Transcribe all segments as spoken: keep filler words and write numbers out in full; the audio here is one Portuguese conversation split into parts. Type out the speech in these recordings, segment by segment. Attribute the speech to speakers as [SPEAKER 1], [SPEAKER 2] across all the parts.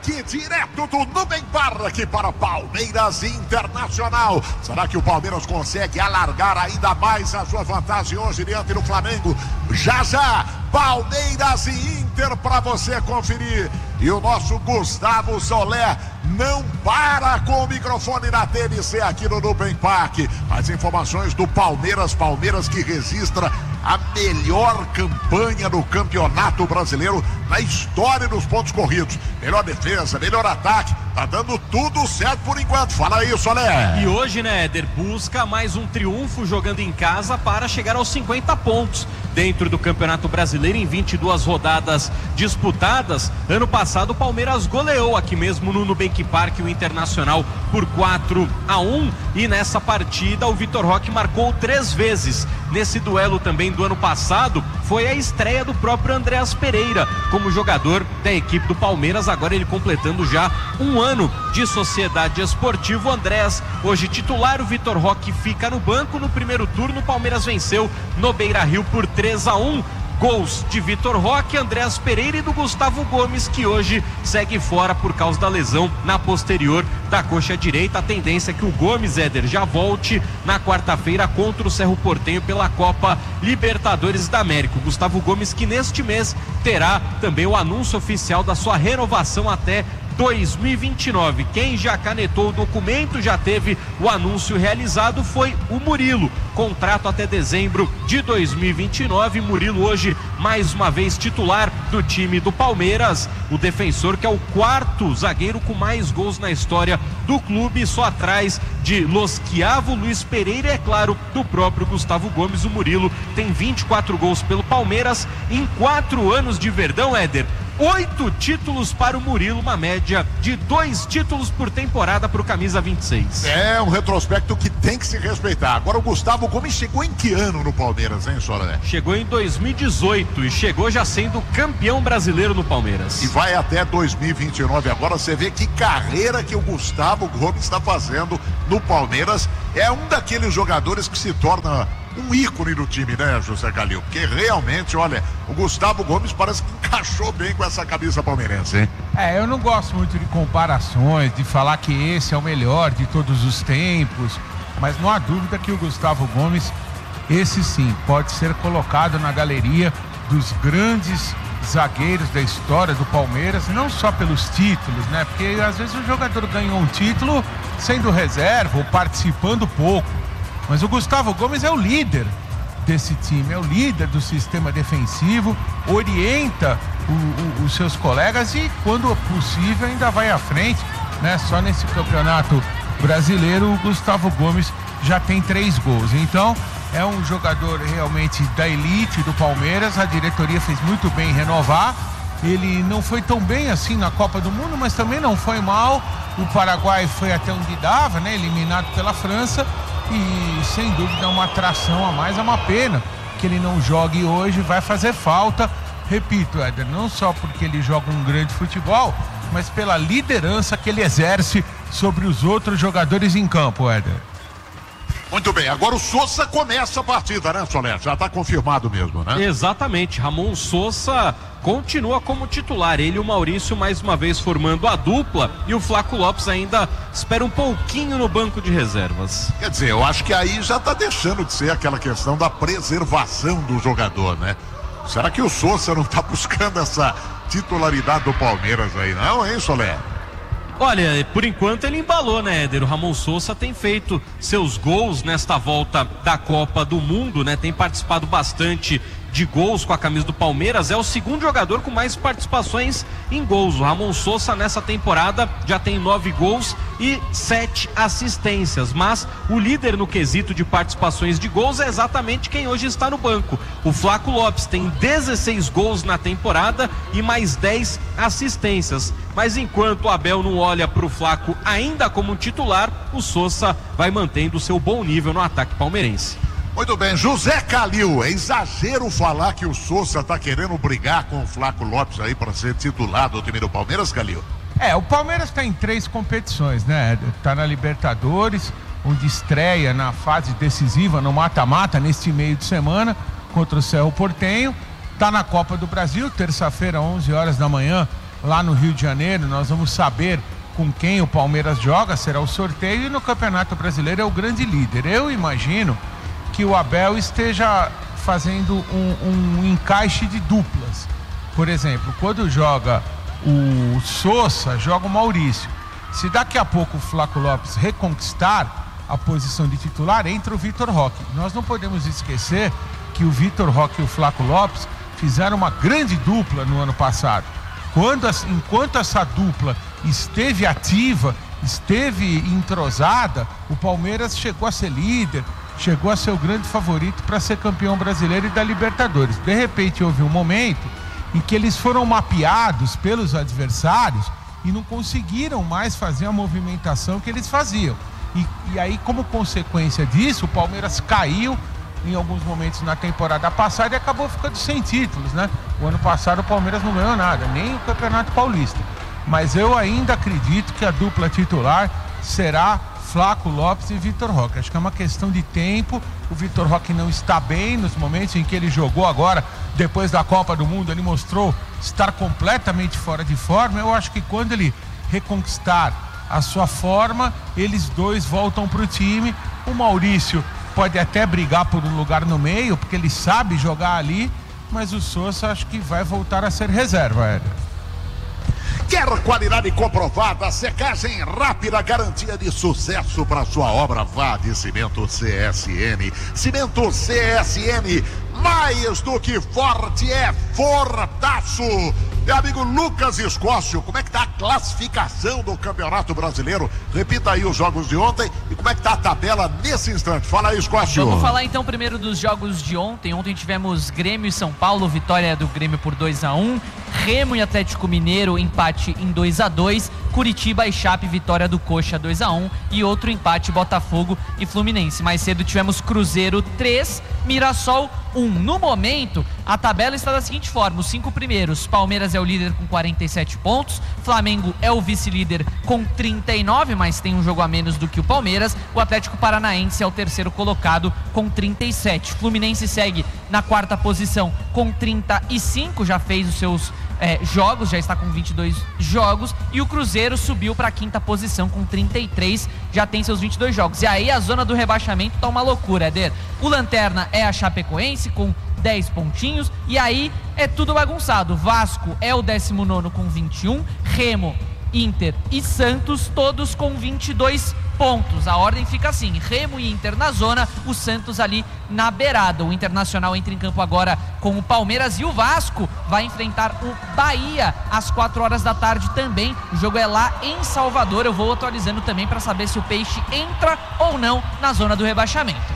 [SPEAKER 1] aqui direto do Nubem Parque para Palmeiras Internacional. Será que o Palmeiras consegue alargar ainda mais a sua vantagem hoje diante do Flamengo? Já já, Palmeiras e Inter para você conferir. E o nosso Gustavo Solé não para com o microfone na T N C aqui no Nubem Parque. As informações do Palmeiras, Palmeiras que registra a melhor campanha no Campeonato Brasileiro na história dos pontos corridos. Melhor defesa, melhor ataque, tá dando tudo certo por enquanto. Fala aí, Solé.
[SPEAKER 2] E hoje, né, Éder, busca mais um triunfo jogando em casa para chegar aos cinquenta pontos dentro do Campeonato Brasileiro em vinte e duas rodadas disputadas. Ano passado o Palmeiras goleou aqui mesmo no Nubank Park o Internacional por quatro a um e nessa partida o Vitor Roque marcou três vezes. Nesse duelo também do ano passado foi a estreia do próprio Andréas Pereira como jogador da equipe do Palmeiras, agora ele completando já um ano de sociedade esportiva. O Andréas hoje titular, o Vitor Roque fica no banco. No primeiro turno o Palmeiras venceu no Beira-Rio por três a um. Gols de Vitor Roque, Andréas Pereira e do Gustavo Gomes, que hoje segue fora por causa da lesão na posterior da coxa direita. A tendência é que o Gomes, Éder, já volte na quarta-feira contra o Cerro Porteño pela Copa Libertadores da América. O Gustavo Gomes que neste mês terá também o anúncio oficial da sua renovação até dois mil e vinte e nove. Quem já canetou o documento, já teve o anúncio realizado, foi o Murilo. Contrato até dezembro de dois mil e vinte e nove. Murilo hoje mais uma vez titular do time do Palmeiras. O defensor que é o quarto zagueiro com mais gols na história do clube, só atrás de Los Chiavo, Luiz Pereira e, é claro, do próprio Gustavo Gomes. O Murilo tem vinte e quatro gols pelo Palmeiras em quatro anos de Verdão, Éder. Oito títulos para o Murilo, uma média de dois títulos por temporada para o camisa vinte e seis.
[SPEAKER 1] É um retrospecto que tem que se respeitar. Agora o Gustavo Gomes chegou em que ano no Palmeiras, hein, Soraya?
[SPEAKER 2] Chegou em dois mil e dezoito e chegou já sendo campeão brasileiro no Palmeiras.
[SPEAKER 1] E vai até dois mil e vinte e nove. Agora você vê que carreira que o Gustavo Gomes está fazendo no Palmeiras. É um daqueles jogadores que se torna um ícone do time, né, José Calil? Porque realmente, olha, o Gustavo Gomes parece que encaixou bem com essa camisa palmeirense, hein?
[SPEAKER 3] É, eu não gosto muito de comparações, de falar que esse é o melhor de todos os tempos, mas não há dúvida que o Gustavo Gomes, esse sim, pode ser colocado na galeria dos grandes zagueiros da história do Palmeiras, não só pelos títulos, né? Porque às vezes o jogador ganhou um título sendo reserva ou participando pouco. Mas o Gustavo Gomes é o líder desse time, é o líder do sistema defensivo, orienta o, o, os seus colegas e, quando possível, ainda vai à frente, né? Só nesse campeonato brasileiro, o Gustavo Gomes já tem três gols. Então, é um jogador realmente da elite do Palmeiras. A diretoria fez muito bem em renovar. Ele não foi tão bem assim na Copa do Mundo, mas também não foi mal. O Paraguai foi até onde dava, né? Eliminado pela França. E sem dúvida é uma atração a mais, é uma pena que ele não jogue hoje, vai fazer falta, repito, Éder, não só porque ele joga um grande futebol, mas pela liderança que ele exerce sobre os outros jogadores em campo, Éder.
[SPEAKER 1] Muito bem, agora o Sousa começa a partida, né, Solé? Já está confirmado mesmo, né?
[SPEAKER 2] Exatamente, Ramon Sousa continua como titular, ele e o Maurício mais uma vez formando a dupla, e o Flaco Lopes ainda espera um pouquinho no banco de reservas.
[SPEAKER 1] Quer dizer, eu acho que aí já está deixando de ser aquela questão da preservação do jogador, né? Será que o Sousa não está buscando essa titularidade do Palmeiras aí, não, hein, Solé?
[SPEAKER 2] Olha, por enquanto ele embalou, né, Éder? O Ramon Sousa tem feito seus gols nesta volta da Copa do Mundo, né? Tem participado bastante de gols com a camisa do Palmeiras. É o segundo jogador com mais participações em gols. O Ramon Sousa nessa temporada já tem nove gols e sete assistências, mas o líder no quesito de participações de gols é exatamente quem hoje está no banco. O Flaco Lopes tem dezesseis gols na temporada e mais dez assistências. Mas enquanto o Abel não olha para o Flaco ainda como um titular, o Sousa vai mantendo o seu bom nível no ataque palmeirense.
[SPEAKER 1] Muito bem, José Calil, é exagero falar que o Sousa está querendo brigar com o Flaco Lopes aí para ser titular do time do Palmeiras, Calil?
[SPEAKER 3] É, o Palmeiras está em três competições, né? Está na Libertadores, onde estreia na fase decisiva, no mata-mata, neste meio de semana, contra o Cerro Porteño. Está na Copa do Brasil, terça-feira, onze horas da manhã, lá no Rio de Janeiro, nós vamos saber com quem o Palmeiras joga, será o sorteio, e no Campeonato Brasileiro é o grande líder. Eu imagino que o Abel esteja fazendo um, um encaixe de duplas. Por exemplo, quando joga o Sousa, joga o Maurício. Se daqui a pouco o Flaco Lopes reconquistar a posição de titular, entra o Vitor Roque. Nós não podemos esquecer que o Vitor Roque e o Flaco Lopes fizeram uma grande dupla no ano passado. Quando, enquanto essa dupla esteve ativa, esteve entrosada, o Palmeiras chegou a ser líder, chegou a ser o grande favorito para ser campeão brasileiro e da Libertadores. De repente houve um momento em que eles foram mapeados pelos adversários e não conseguiram mais fazer a movimentação que eles faziam. E, e aí, como consequência disso, o Palmeiras caiu em alguns momentos na temporada passada e acabou ficando sem títulos, né? O ano passado o Palmeiras não ganhou nada, nem o Campeonato Paulista. Mas eu ainda acredito que a dupla titular será Flaco Lopes e Vitor Roque. Acho que é uma questão de tempo. O Vitor Roque não está bem nos momentos em que ele jogou agora, depois da Copa do Mundo, ele mostrou estar completamente fora de forma. Eu acho que quando ele reconquistar a sua forma, eles dois voltam para o time. O Maurício pode até brigar por um lugar no meio, porque ele sabe jogar ali, mas o Sousa acho que vai voltar a ser reserva, Éder.
[SPEAKER 1] Quer qualidade comprovada, secagem rápida, garantia de sucesso para sua obra? Vá de Cimento C S N. Cimento C S N, mais do que forte, é fortaço. Meu amigo Lucas Escócio, como é que tá a classificação do Campeonato Brasileiro? Repita aí os jogos de ontem e como é que tá a tabela nesse instante. Fala aí, Escócio.
[SPEAKER 4] Vamos falar então primeiro dos jogos de ontem. Ontem tivemos Grêmio e São Paulo, vitória do Grêmio por dois a um. Remo e Atlético Mineiro, empate em dois a dois. Curitiba e Chape, vitória do Coxa dois a um. E outro empate, Botafogo e Fluminense. Mais cedo tivemos Cruzeiro três, Mirassol um. No momento, a tabela está da seguinte forma: os cinco primeiros, Palmeiras é o líder com quarenta e sete pontos, Flamengo é o vice-líder com trinta e nove, mas tem um jogo a menos do que o Palmeiras. O Atlético Paranaense é o terceiro colocado com trinta e sete. Fluminense segue na quarta posição com trinta e cinco, já fez os seus É, jogos, já está com vinte e dois jogos, e o Cruzeiro subiu para a quinta posição com trinta e três, já tem seus vinte e dois jogos. E aí a zona do rebaixamento tá uma loucura, Eder. O Lanterna é a Chapecoense com dez pontinhos, e aí é tudo bagunçado. Vasco é o décimo nono com vinte e um, Remo, Inter e Santos todos com vinte e dois pontos. A ordem fica assim: Remo e Inter na zona, o Santos ali na beirada. O Internacional entra em campo agora com o Palmeiras, e o Vasco vai enfrentar o Bahia às quatro horas da tarde também. O jogo é lá em Salvador. Eu vou atualizando também para saber se o Peixe entra ou não na zona do rebaixamento.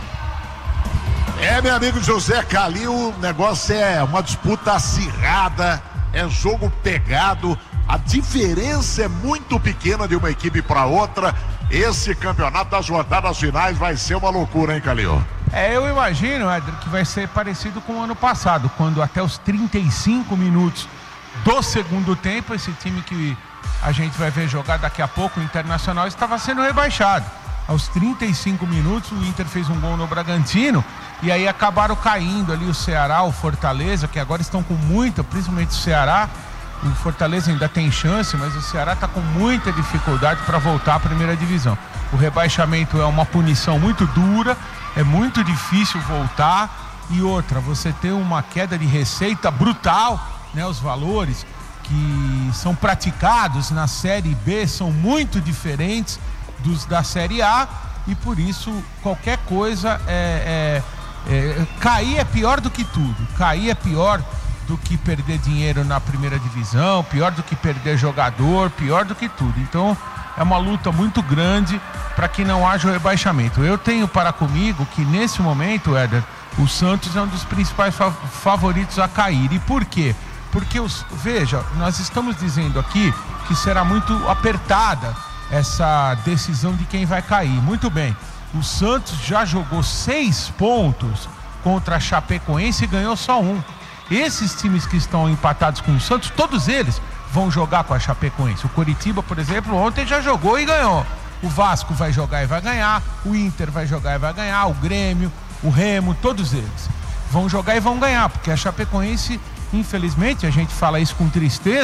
[SPEAKER 1] É, meu amigo José Calil, o negócio é uma disputa acirrada, é jogo pegado. A diferença é muito pequena de uma equipe para outra. Esse campeonato das rodadas finais vai ser uma loucura, hein, Calil?
[SPEAKER 3] É, eu imagino, Éder, que vai ser parecido com o ano passado, quando até os trinta e cinco minutos do segundo tempo, esse time que a gente vai ver jogar daqui a pouco, o Internacional, estava sendo rebaixado. Aos trinta e cinco minutos, o Inter fez um gol no Bragantino, e aí acabaram caindo ali o Ceará, o Fortaleza, que agora estão com muita, principalmente o Ceará. O Fortaleza ainda tem chance, mas o Ceará está com muita dificuldade para voltar à primeira divisão. O rebaixamento é uma punição muito dura, é muito difícil voltar. E outra, você tem uma queda de receita brutal, né? Os valores que são praticados na Série B são muito diferentes dos da Série A, e por isso qualquer coisa é, é, é cair é pior do que tudo. Cair é pior do que perder dinheiro na primeira divisão, pior do que perder jogador, pior do que tudo. Então é uma luta muito grande para que não haja o rebaixamento. Eu tenho para comigo que nesse momento, Éder, o Santos é um dos principais fav- favoritos a cair. E por quê? Porque, os, veja, nós estamos dizendo aqui que será muito apertada essa decisão de quem vai cair. Muito bem, o Santos já jogou seis pontos contra a Chapecoense e ganhou só um. Esses times que estão empatados com o Santos, todos eles vão jogar com a Chapecoense. O Coritiba, por exemplo, ontem já jogou e ganhou. O Vasco vai jogar e vai ganhar, o Inter vai jogar e vai ganhar, o Grêmio, o Remo, todos eles vão jogar e vão ganhar, porque a Chapecoense, infelizmente, a gente fala isso com tristeza,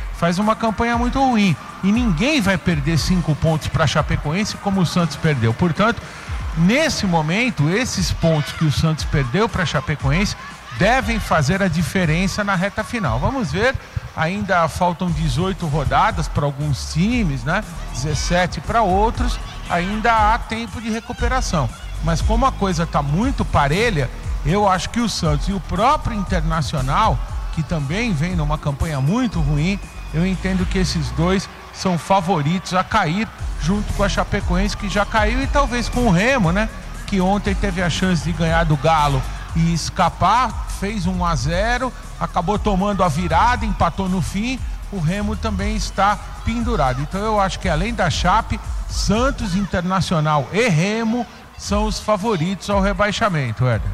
[SPEAKER 3] faz uma campanha muito ruim. E ninguém vai perder cinco pontos para a Chapecoense como o Santos perdeu. Portanto, nesse momento, esses pontos que o Santos perdeu para a Chapecoense devem fazer a diferença na reta final. Vamos ver, ainda faltam dezoito rodadas para alguns times, né? dezessete para outros, ainda há tempo de recuperação. Mas como a coisa está muito parelha, eu acho que o Santos e o próprio Internacional, que também vem numa campanha muito ruim, eu entendo que esses dois são favoritos a cair junto com a Chapecoense, que já caiu, e talvez com o Remo, né? Que ontem teve a chance de ganhar do Galo e escapar, fez um a zero, acabou tomando a virada, empatou no fim. O Remo também está pendurado. Então eu acho que além da Chape, Santos, Internacional e Remo são os favoritos ao rebaixamento, Éder.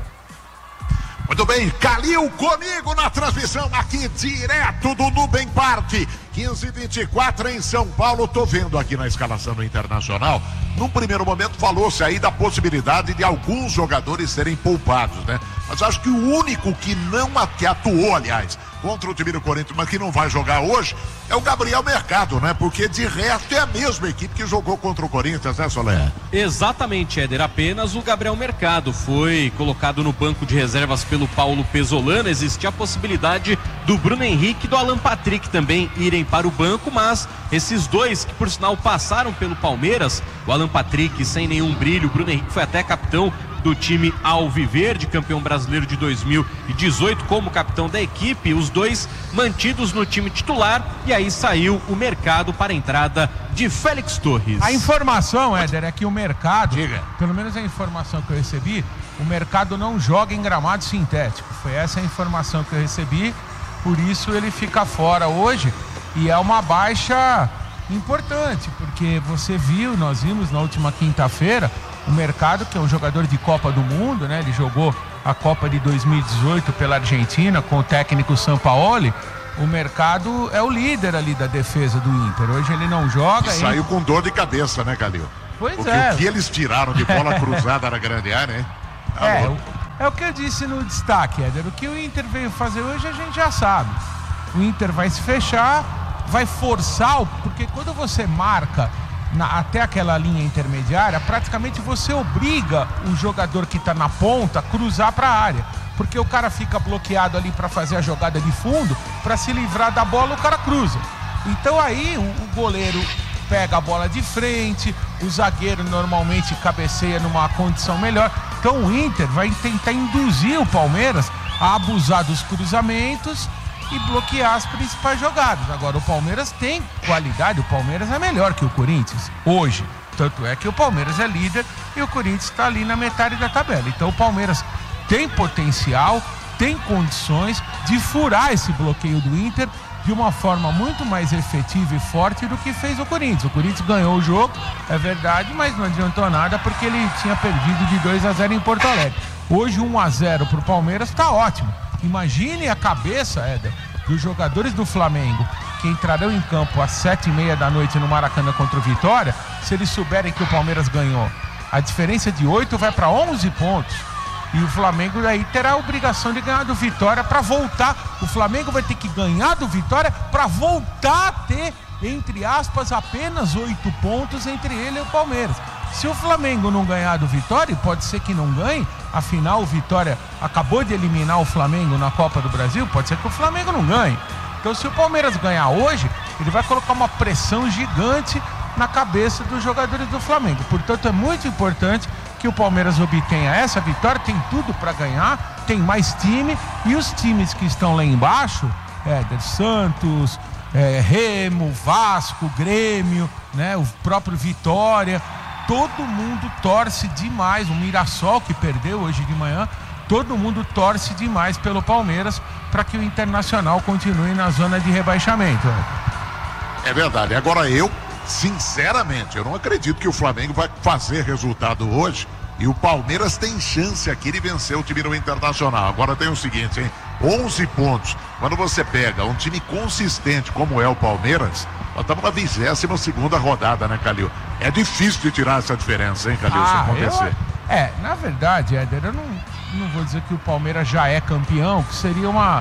[SPEAKER 1] Muito bem, Calil comigo na transmissão aqui direto do Nubank Park, quinze e vinte e quatro em São Paulo. Tô vendo aqui na escalação do Internacional, num primeiro momento falou-se aí da possibilidade de alguns jogadores serem poupados, né? Mas acho que o único que não que atuou, aliás, contra o time do Corinthians, mas que não vai jogar hoje, é o Gabriel Mercado, né? Porque de resto é a mesma equipe que jogou contra o Corinthians, né, Solé?
[SPEAKER 2] Exatamente, Éder. Apenas o Gabriel Mercado foi colocado no banco de reservas pelo Paulo Pesolano. Existia a possibilidade do Bruno Henrique e do Alan Patrick também irem para o banco, mas esses dois, que por sinal passaram pelo Palmeiras, o Alan Patrick sem nenhum brilho, o Bruno Henrique foi até capitão do time Alviverde, campeão brasileiro de dois mil e dezoito como capitão da equipe, os dois mantidos no time titular, e aí saiu o Mercado para a entrada de Félix Torres.
[SPEAKER 3] A informação, Éder, é que o Mercado,
[SPEAKER 1] Diga.
[SPEAKER 3] pelo menos a informação que eu recebi, o Mercado não joga em gramado sintético. Foi essa a informação que eu recebi, por isso ele fica fora hoje, e é uma baixa importante, porque você viu, nós vimos na última quinta-feira, o Mercado, que é um jogador de Copa do Mundo, né? Ele jogou a Copa de dois mil e dezoito pela Argentina com o técnico Sampaoli. O Mercado é o líder ali da defesa do Inter. Hoje ele não joga.
[SPEAKER 1] E saiu com dor de cabeça, né, Calil?
[SPEAKER 3] Pois
[SPEAKER 1] Porque
[SPEAKER 3] é.
[SPEAKER 1] o que eles tiraram de bola cruzada na grande área, hein? Tá
[SPEAKER 3] É,
[SPEAKER 1] louco.
[SPEAKER 3] o, é o que eu disse no destaque, Éder. O que o Inter veio fazer hoje a gente já sabe. O Inter vai se fechar, vai forçar, o, porque quando você marca Na, até aquela linha intermediária, praticamente você obriga o jogador que está na ponta a cruzar para a área, porque o cara fica bloqueado ali para fazer a jogada de fundo, para se livrar da bola o cara cruza. Então aí o, o goleiro pega a bola de frente, o zagueiro normalmente cabeceia numa condição melhor. Então o Inter vai tentar induzir o Palmeiras a abusar dos cruzamentos e bloquear as principais jogadas. Agora, o Palmeiras tem qualidade, o Palmeiras é melhor que o Corinthians hoje. Tanto é que o Palmeiras é líder e o Corinthians está ali na metade da tabela. Então o Palmeiras tem potencial, tem condições de furar esse bloqueio do Inter de uma forma muito mais efetiva e forte do que fez o Corinthians. O Corinthians ganhou o jogo, é verdade, mas não adiantou nada porque ele tinha perdido de dois a zero em Porto Alegre. Hoje um a zero para o Palmeiras está ótimo. Imagine a cabeça, Éder, dos jogadores do Flamengo que entrarão em campo às sete e meia da noite no Maracanã contra o Vitória, se eles souberem que o Palmeiras ganhou. A diferença de oito vai para onze pontos. E o Flamengo aí terá a obrigação de ganhar do Vitória para voltar. O Flamengo vai ter que ganhar do Vitória para voltar a ter, entre aspas, apenas oito pontos entre ele e o Palmeiras. Se o Flamengo não ganhar do Vitória, e pode ser que não ganhe, afinal o Vitória acabou de eliminar o Flamengo na Copa do Brasil, pode ser que o Flamengo não ganhe. Então se o Palmeiras ganhar hoje, ele vai colocar uma pressão gigante na cabeça dos jogadores do Flamengo. Portanto, é muito importante que o Palmeiras obtenha essa vitória, tem tudo para ganhar, tem mais time, e os times que estão lá embaixo, Éder, Santos, é, Remo, Vasco, Grêmio, né, o próprio Vitória, todo mundo torce demais. O Mirassol, que perdeu hoje de manhã, todo mundo torce demais pelo Palmeiras para que o Internacional continue na zona de rebaixamento.
[SPEAKER 1] É verdade. Agora eu, sinceramente, eu não acredito que o Flamengo vai fazer resultado hoje e o Palmeiras tem chance aqui de vencer o time do Internacional. Agora tem o seguinte, hein? onze pontos. Quando você pega um time consistente como é o Palmeiras, nós estamos na vigésima segunda rodada, né, Calil? É difícil de tirar essa diferença, hein, Calil,
[SPEAKER 3] ah,
[SPEAKER 1] se acontecer.
[SPEAKER 3] Eu, é, na verdade, Éder, eu não, não vou dizer que o Palmeiras já é campeão, que seria uma,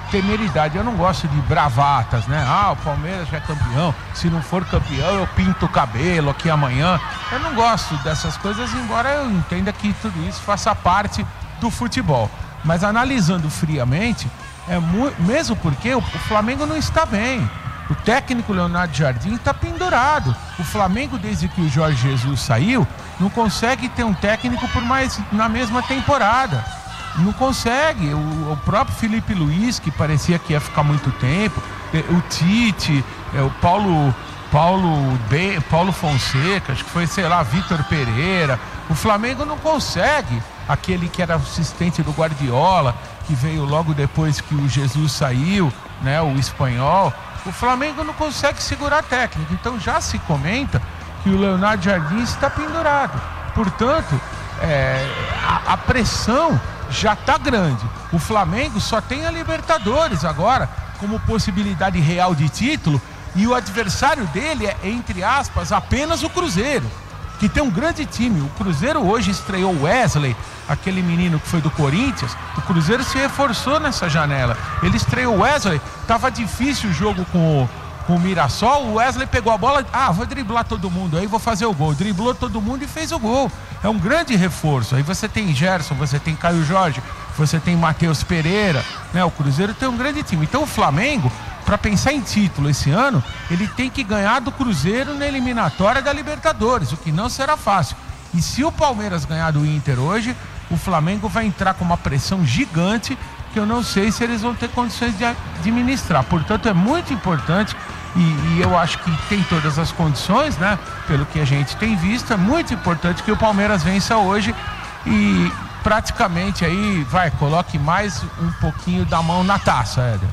[SPEAKER 3] temeridade. Eu não gosto de bravatas, né? Ah, o Palmeiras já é campeão, se não for campeão eu pinto o cabelo aqui amanhã. Eu não gosto dessas coisas, embora eu entenda que tudo isso faça parte do futebol. Mas analisando friamente, é mu- mesmo porque o, o Flamengo não está bem. O técnico Leonardo Jardim está pendurado. O Flamengo, desde que o Jorge Jesus saiu, não consegue ter um técnico por mais na mesma temporada. Não consegue. O, o próprio Felipe Luiz, que parecia que ia ficar muito tempo, o Tite, o Paulo, Paulo, B, Paulo Fonseca, acho que foi, sei lá, Vitor Pereira. O Flamengo não consegue. Aquele que era assistente do Guardiola, que veio logo depois que o Jesus saiu, né, o espanhol. O Flamengo não consegue segurar a técnica. Então já se comenta que o Leonardo Jardim está pendurado. Portanto, é, a, a pressão já está grande. O Flamengo só tem a Libertadores agora como possibilidade real de título, e o adversário dele é, entre aspas, apenas o Cruzeiro, que tem um grande time. O Cruzeiro hoje estreou o Wesley, aquele menino que foi do Corinthians. O Cruzeiro se reforçou nessa janela. Ele estreou o Wesley, tava difícil o jogo com o, com o Mirassol. O Wesley pegou a bola, ah, vou driblar todo mundo, aí vou fazer o gol. Driblou todo mundo e fez o gol. É um grande reforço. Aí você tem Gerson, você tem Caio Jorge, você tem Matheus Pereira, né? O Cruzeiro tem um grande time. Então o Flamengo, para pensar em título esse ano, ele tem que ganhar do Cruzeiro na eliminatória da Libertadores, o que não será fácil. E se o Palmeiras ganhar do Inter hoje, o Flamengo vai entrar com uma pressão gigante que eu não sei se eles vão ter condições de administrar. Portanto, é muito importante, e, e eu acho que tem todas as condições, né? Pelo que a gente tem visto, é muito importante que o Palmeiras vença hoje e praticamente aí, vai, coloque mais um pouquinho da mão na taça, Éder.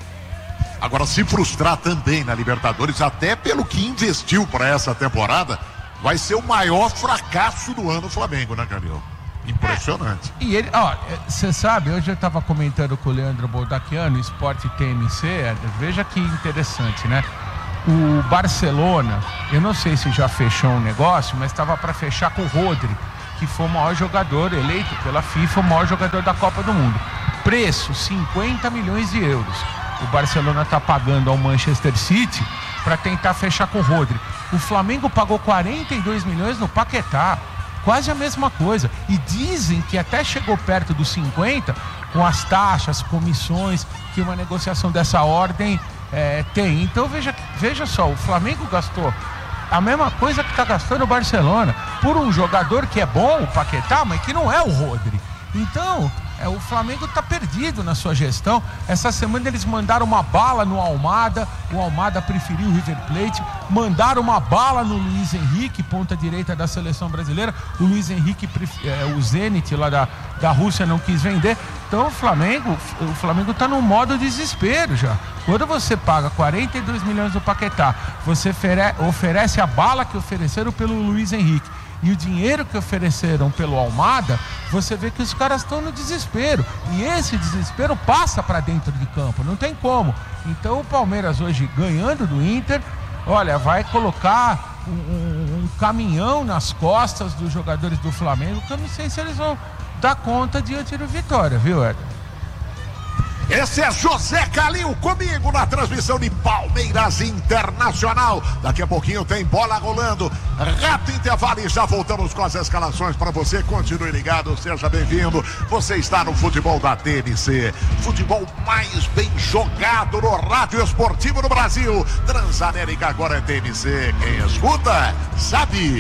[SPEAKER 1] Agora, se frustrar também na Libertadores, até pelo que investiu para essa temporada, vai ser o maior fracasso do ano do Flamengo, né, Carioca? Impressionante.
[SPEAKER 3] É, e ele, ó, você sabe, hoje eu estava comentando com o Leandro Boldaquiano, Esporte T M C, veja que interessante, né? O Barcelona, eu não sei se já fechou um negócio, mas estava para fechar com o Rodri, que foi o maior jogador, eleito pela FIFA, o maior jogador da Copa do Mundo. Preço, cinquenta milhões de euros. O Barcelona está pagando ao Manchester City para tentar fechar com o Rodri. O Flamengo pagou quarenta e dois milhões no Paquetá. Quase a mesma coisa. E dizem que até chegou perto dos cinquenta, com as taxas, comissões, que uma negociação dessa ordem é, tem. Então veja, veja só, o Flamengo gastou a mesma coisa que está gastando o Barcelona por um jogador que é bom, o Paquetá, mas que não é o Rodri. Então, é, o Flamengo está perdido na sua gestão. Essa semana eles mandaram uma bala no Almada, o Almada preferiu o River Plate, mandaram uma bala no Luiz Henrique, ponta direita da seleção brasileira. O Luiz Henrique, é, o Zenit lá da, da Rússia não quis vender. Então o Flamengo o Flamengo está no modo desespero já. Quando você paga quarenta e dois milhões do Paquetá, você ofere, oferece a bala que ofereceram pelo Luiz Henrique e o dinheiro que ofereceram pelo Almada, você vê que os caras estão no desespero. E esse desespero passa para dentro de campo, não tem como. Então o Palmeiras hoje, ganhando do Inter, olha, vai colocar um, um, um caminhão nas costas dos jogadores do Flamengo, que eu não sei se eles vão dar conta diante do Vitória, viu, Éder?
[SPEAKER 1] Esse é José Calil comigo na transmissão de Palmeiras Internacional. Daqui a pouquinho tem bola rolando. Rápido intervalo e já voltamos com as escalações para você. Continue ligado, seja bem-vindo. Você está no futebol da T N C. Futebol mais bem jogado no rádio esportivo no Brasil. Transamérica agora é T N C. Quem escuta, sabe.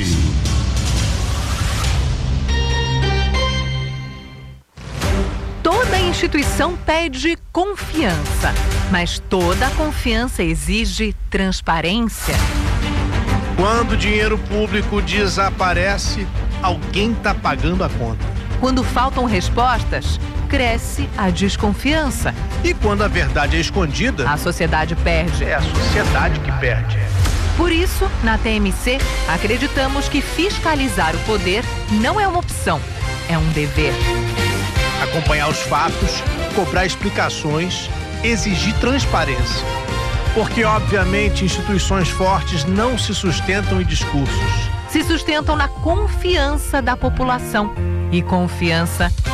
[SPEAKER 5] Toda instituição pede confiança, mas toda confiança exige transparência.
[SPEAKER 6] Quando o dinheiro público desaparece, alguém está pagando a conta.
[SPEAKER 5] Quando faltam respostas, cresce a desconfiança.
[SPEAKER 6] E quando a verdade é escondida,
[SPEAKER 5] a sociedade perde.
[SPEAKER 6] É a sociedade que perde.
[SPEAKER 5] Por isso, na T M C, acreditamos que fiscalizar o poder não é uma opção, é um dever.
[SPEAKER 6] Acompanhar os fatos, cobrar explicações, exigir transparência. Porque, obviamente, instituições fortes não se sustentam em discursos.
[SPEAKER 5] Se sustentam na confiança da população. E confiança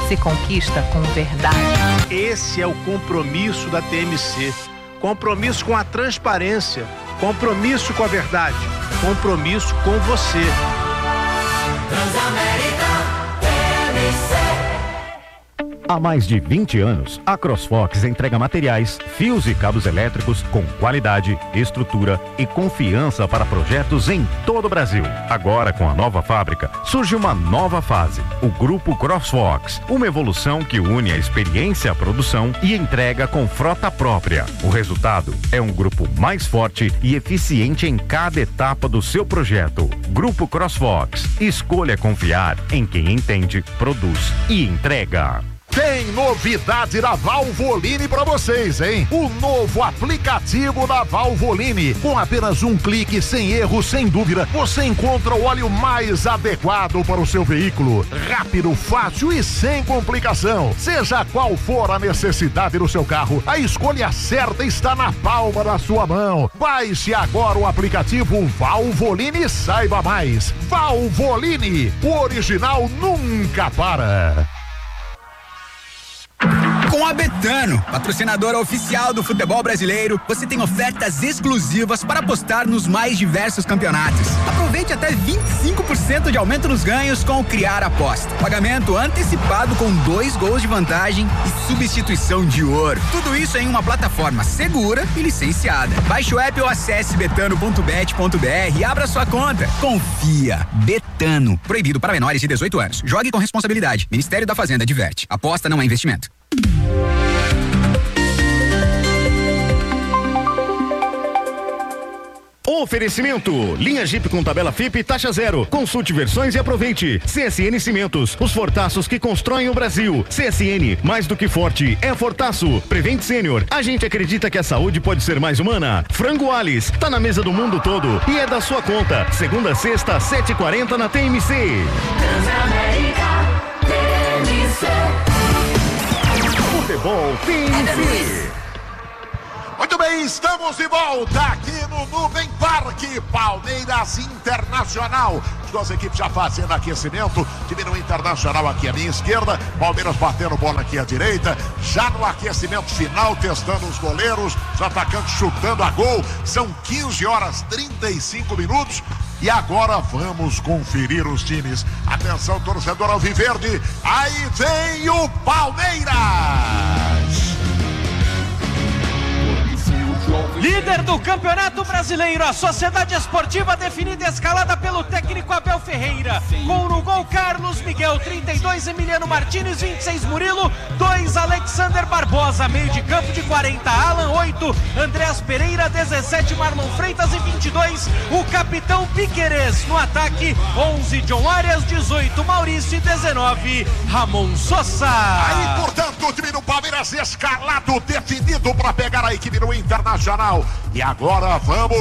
[SPEAKER 5] se conquista com verdade.
[SPEAKER 6] Esse é o compromisso da T M C. Compromisso com a transparência, compromisso com a verdade, compromisso com você.
[SPEAKER 7] Transamérica T M C.
[SPEAKER 8] Há mais de vinte anos, a CrossFox entrega materiais, fios e cabos elétricos com qualidade, estrutura e confiança para projetos em todo o Brasil. Agora, com a nova fábrica, surge uma nova fase, o Grupo CrossFox, uma evolução que une a experiência à produção e entrega com frota própria. O resultado é um grupo mais forte e eficiente em cada etapa do seu projeto. Grupo CrossFox, escolha confiar em quem entende, produz e entrega.
[SPEAKER 1] Tem novidade da Valvoline para vocês, hein? O novo aplicativo da Valvoline. Com apenas um clique, sem erro, sem dúvida, você encontra o óleo mais adequado para o seu veículo. Rápido, fácil e sem complicação. Seja qual for a necessidade do seu carro, a escolha certa está na palma da sua mão. Baixe agora o aplicativo Valvoline e saiba mais. Valvoline, o original nunca para.
[SPEAKER 9] Com a Betano, patrocinadora oficial do futebol brasileiro, você tem ofertas exclusivas para apostar nos mais diversos campeonatos. Aproveite até vinte e cinco por cento de aumento nos ganhos com o Criar Aposta. Pagamento antecipado com dois gols de vantagem e substituição de ouro. Tudo isso em uma plataforma segura e licenciada. Baixe o app ou acesse betano ponto bet ponto br e abra sua conta. Confia. Betano. Proibido para menores de dezoito anos. Jogue com responsabilidade. Ministério da Fazenda adverte. Aposta não é investimento.
[SPEAKER 8] Oferecimento, linha Jeep com tabela F I P taxa zero. Consulte versões e aproveite. C S N Cimentos, os fortaços que constroem o Brasil. C S N, mais do que forte, é fortaço. Prevent Sênior, a gente acredita que a saúde pode ser mais humana. Frango Alice, tá na mesa do mundo todo e é da sua conta. Segunda a sexta, sete e quarenta na T M C.
[SPEAKER 7] Transamérica T M C.
[SPEAKER 8] Futebol T M C.
[SPEAKER 1] Muito bem, estamos de volta aqui no Nuvem Parque, Palmeiras Internacional. As duas equipes já fazendo aquecimento, time do Internacional aqui à minha esquerda, Palmeiras batendo bola aqui à direita, já no aquecimento final, testando os goleiros, os atacantes chutando a gol. São quinze horas e trinta e cinco minutos. E agora vamos conferir os times. Atenção, torcedor alviverde, aí vem o Palmeiras!
[SPEAKER 2] Líder do Campeonato Brasileiro, a Sociedade Esportiva definida e escalada pelo técnico Abel Ferreira. Com no gol Carlos Miguel, trinta e dois, Emiliano Martínez, vinte e seis, Murilo, dois, Alexander Barbosa, meio de campo de quarenta, Alan, oito, Andreas Pereira, dezessete, Marlon Freitas e vinte e dois, o capitão Piquerez. No ataque, onze, John Arias, dezoito, Maurício e dezenove, Ramon Sosa.
[SPEAKER 1] Aí, portanto, o time do Palmeiras escalado, definido para pegar a equipe do Internacional. E agora vamos